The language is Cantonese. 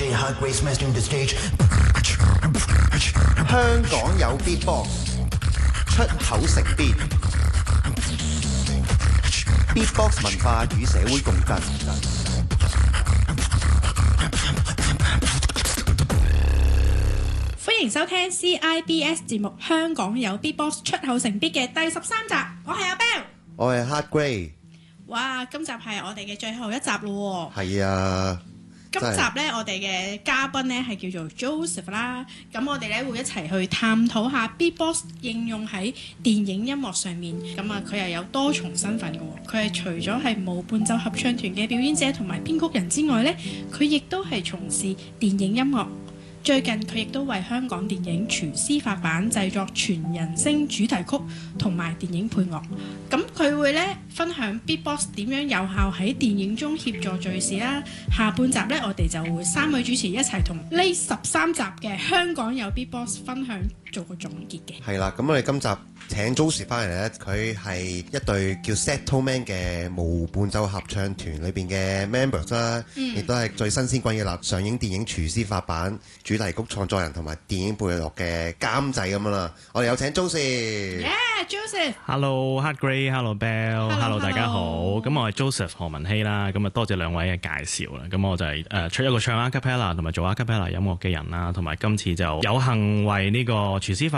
香港有 Beatbox， 出口成邊。Beatbox 文化與社會共振。 歡迎收聽 CIBS 節目《香港有 Beatbox 出口成 beat》嘅第13集，我係阿 Bell， 我係 Hard Grey。 哇！今集係我哋嘅最後一集咯喎。 係啊。 今集呢，我哋嘅嘉賓呢係叫做 Joseph 啦。咁我哋呢會一齊去探討下 Beatbox 應用喺電影音樂上面。咁啊，佢又有多重身份嘅喎。佢係除咗係無伴奏合唱團嘅表演者同埋編曲人之外呢，佢亦都係從事電影音樂。最近佢亦都為香港電影廚師發版製作全人聲主題曲同埋電影配樂。咁佢會呢分享 Beatbox 點樣有效喺電影中協助敘事啦。下半集呢，我哋就會3位主持一齊同呢13集嘅香港有 Beatbox 分享做個總結嘅。 係啦，咁我哋今集請 Joseph 翻嚟呢，佢係一隊叫 Settleman 嘅無伴奏合唱團裏邊嘅 members 啦，亦都係最新鮮滾熱辣上映電影廚師發版主題曲創作人同埋電影配樂嘅監製咁樣啦。我哋有請 Joseph。Yeah，Joseph。Hello Hard Grey，Hello Bell，Hello 大家好。咁我係 Joseph 何文希啦。咁啊多謝兩位嘅介紹啦。咁我就係出一個唱 a cappella 同埋做 a cappella 音樂嘅人啦。同埋今次就有幸為呢個廚師發